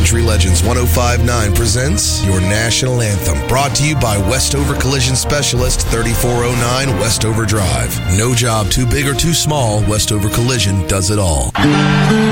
Country Legends 105.9 presents your national anthem. Brought to you by Westover Collision Specialist, 3409 Westover Drive. No job too big or too small, Westover Collision does it all.